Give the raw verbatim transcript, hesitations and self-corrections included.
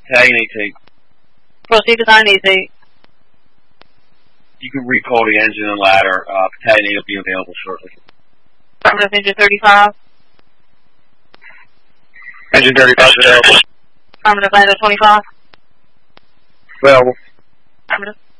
Battalion eighteen. Proceed to nine easy. You can recall the engine and ladder. Uh, Battalion eight will be available shortly. Affirmative, engine thirty-five. Engine thirty-five available. Affirmative, Lando twenty-five. Available. Affirmative.